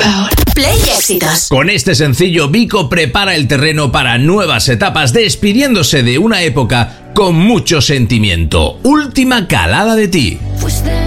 Play Éxitos. Con este sencillo, Vico prepara el terreno para nuevas etapas, despidiéndose de una época con mucho sentimiento. Última calada de ti.